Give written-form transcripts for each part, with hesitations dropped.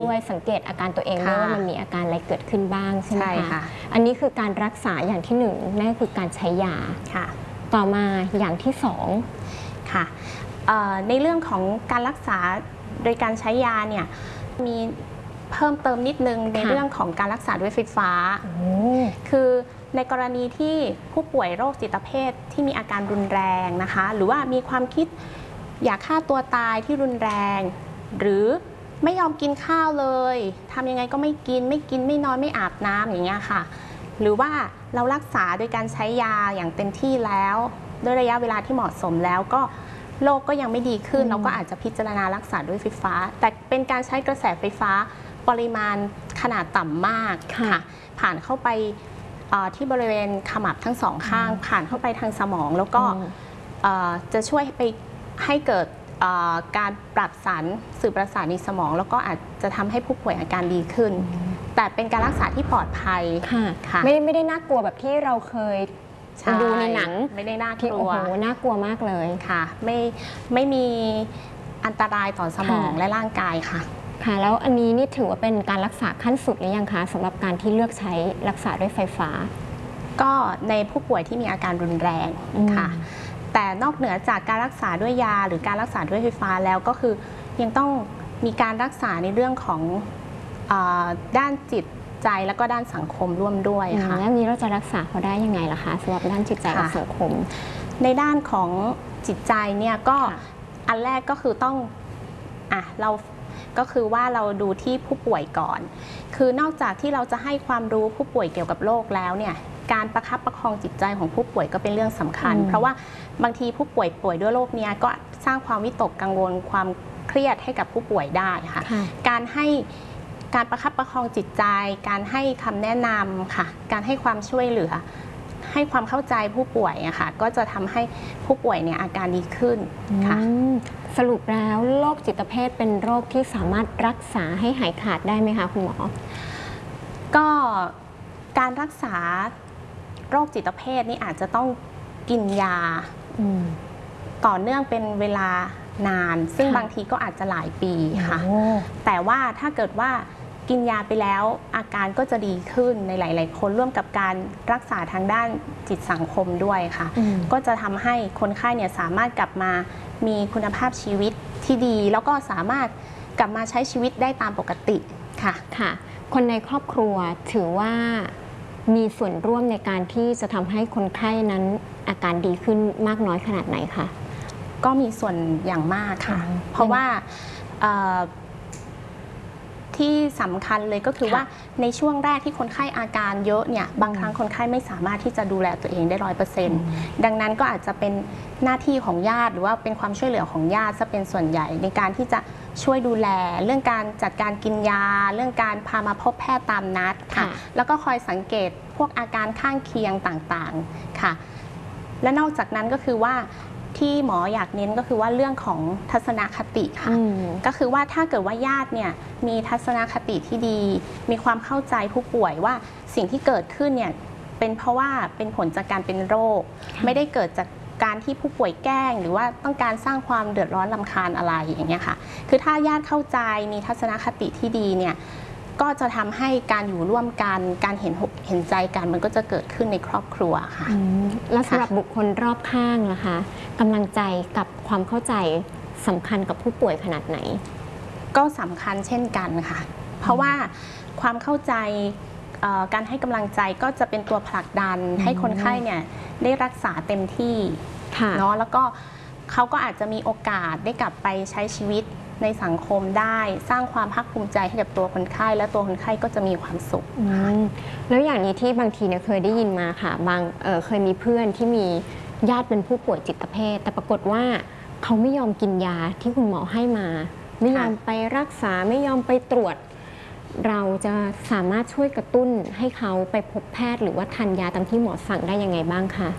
ด้วยสังเกตอาการตัวเองด้วยว่ามันมีอาการอะไรเกิดขึ้นบ้างใช่ไหมคะอันนี้คือการรักษาอย่างที่1นั่นคือการใช้ยาค่ะต่อมาอย่างที่2 ค่ะในเรื่องของการรักษาโดยการใช้ยาเนี่ยมีเพิ่มเติมนิดนึงในเรื่องของการรักษาด้วยไฟฟ้าคือในกรณีที่ผู้ป่วยโรคจิตเภทที่มีอาการรุนแรงนะคะหรือว่ามีความคิดอยากฆ่าตัวตายที่รุนแรงหรือไม่ยอมกินข้าวเลยทำยังไงก็ไม่กินไม่นอนไม่อาบน้ำอย่างเงี้ยค่ะหรือว่าเรารักษาโดยการใช้ยาอย่างเต็มที่แล้วด้วยระยะเวลาที่เหมาะสมแล้วก็โรคก็ยังไม่ดีขึ้นเราก็อาจจะพิจารณารักษาด้วยไฟฟ้าแต่เป็นการใช้กระแสไฟฟ้าปริมาณขนาดต่ำมากค่ะผ่านเข้าไปที่บริเวณขมับทั้งสองข้างผ่านเข้าไปทางสมองแล้วก็จะช่วยไปให้เกิดการปรับสารสื่อประสาทในสมองแล้วก็อาจจะทำให้ผู้ป่วยอาการดีขึ้นแต่เป็นการรักษาที่ปลอดภัยค่ะไม่ได้น่ากลัวแบบที่เราเคยดูในหนังไม่ได้น่ากลัวโอ้โหน่ากลัวมากเลยค่ะไม่มีอันตรายต่อสมองและร่างกายค่ะค่ะแล้วอันนี้นี่ถือว่าเป็นการรักษาขั้นสุดหรือยังคะสำหรับการที่เลือกใช้รักษาด้วยไฟฟ้าก็ในผู้ป่วยที่มีอาการรุนแรงค่ะแต่นอกเหนือจากการรักษาด้วยยาหรือการรักษาด้วยไฟฟ้าแล้วก็คือยังต้องมีการรักษาในเรื่องของด้านจิตใจแล้วก็ด้านสังคมร่วมด้วยค่ะแล้วนี้เราจะรักษาเขาได้ยังไงล่ะคะสำหรับด้านจิตใจและสังคมในด้านของจิตใจเนี่ยก็อันแรกก็คือต้องเราก็คือว่าเราดูที่ผู้ป่วยก่อนคือนอกจากที่เราจะให้ความรู้ผู้ป่วยเกี่ยวกับโรคแล้วเนี่ยการประคับประคองจิตใจของผู้ป่วยก็เป็นเรื่องสำคัญเพราะว่าบางทีผู้ป่วยด้วยโรคนี้ก็สร้างความวิตกกังวลความเครียดให้กับผู้ป่วยได้ค่ะการประคับประคองจิตใจการให้คำแนะนำค่ะการให้ความช่วยเหลือให้ความเข้าใจผู้ป่วยอะค่ะก็จะทำให้ผู้ป่วยเนี่ยอาการดีขึ้นค่ะสรุปแล้วโรคจิตเภทเป็นโรคที่สามารถรักษาให้หายขาดได้ไหมคะคุณหมอก็การรักษาโรคจิตเภทนี่อาจจะต้องกินยาต่อเนื่องเป็นเวลานานซึ่งบางทีก็อาจจะหลายปีค่ะแต่ว่าถ้าเกิดว่ากินยาไปแล้วอาการก็จะดีขึ้นในหลายๆคนร่วมกับการรักษาทางด้านจิตสังคมด้วยค่ะก็จะทำให้คนไข้เนี่ยสามารถกลับมามีคุณภาพชีวิตที่ดีแล้วก็สามารถกลับมาใช้ชีวิตได้ตามปกติค่ะค่ะคนในครอบครัวถือว่ามีส่วนร่วมในการที่จะทำให้คนไข้นั้นอาการดีขึ้นมากน้อยขนาดไหนคะก็มีส่วนอย่างมากค่ะเพราะว่าที่สำคัญเลยก็คือว่าในช่วงแรกที่คนไข้อาการเยอะเนี่ยบางครั้งคนไข้ไม่สามารถที่จะดูแลตัวเองได้100%ดังนั้นก็อาจจะเป็นหน้าที่ของญาติหรือว่าเป็นความช่วยเหลือของญาติจะเป็นส่วนใหญ่ในการที่จะช่วยดูแลเรื่องการจัดการกินยาเรื่องการพามาพบแพทย์ตามนัดค่ะแล้วก็คอยสังเกตพวกอาการข้างเคียงต่างๆค่ะและนอกจากนั้นก็คือว่าที่หมออยากเน้นก็คือว่าเรื่องของทัศนคติค่ะก็คือว่าถ้าเกิดว่าญาติเนี่ยมีทัศนคติที่ดีมีความเข้าใจผู้ป่วยว่าสิ่งที่เกิดขึ้นเนี่ยเป็นเพราะว่าเป็นผลจากการเป็นโรคไม่ได้เกิดจากการที่ผู้ป่วยแกล้งหรือว่าต้องการสร้างความเดือดร้อนรำคาญอะไรอย่างเงี้ยค่ะคือถ้าญาติเข้าใจมีทัศนคติที่ดีเนี่ยก็จะทำให้การอยู่ร่วมกันการเห็นใจกันมันก็จะเกิดขึ้นในครอบครัวค่ะแล้วสำหรับบุคคลรอบข้างล่ะคะกำลังใจกับความเข้าใจสำคัญกับผู้ป่วยขนาดไหนก็สำคัญเช่นกันค่ะเพราะว่าความเข้าใจการให้กำลังใจก็จะเป็นตัวผลักดันให้คนไข้เนี่ยได้รักษาเต็มที่เนาะแล้วก็เขาก็อาจจะมีโอกาสได้กลับไปใช้ชีวิตในสังคมได้สร้างความภาคภูมิใจให้กับตัวคนไข้และตัวคนไข้ก็จะมีความสุขแล้วอย่างนี้ที่บางทีเนี่ยเคยได้ยินมาค่ะเคยมีเพื่อนที่มีญาติเป็นผู้ป่วยจิตเภทแต่ปรากฏว่าเขาไม่ยอมกินยาที่คุณหมอให้มาไม่ยอมไปรักษาไม่ยอมไปตรวจเราจะสามารถช่วยกระตุ้นให้เขาไปพบแพทย์หรือว่าทานยาตามที่หมอสั่งได้ยังไงบ้างคะ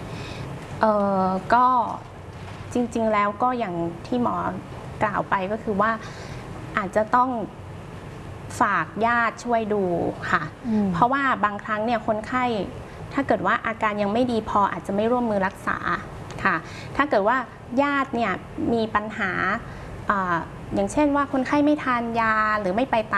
ก็จริงๆแล้วก็อย่างที่หมอกล่าวไปก็คือว่าอาจจะต้องฝากญาติช่วยดูค่ะเพราะว่าบางครั้งเนี่ยคนไข้ถ้าเกิดว่าอาการยังไม่ดีพออาจจะไม่ร่วมมือรักษาค่ะถ้าเกิดว่าญาติเนี่ยมีปัญหาอย่างเช่นว่าคนไข้ไม่ทานยาหรือไม่ไปตาม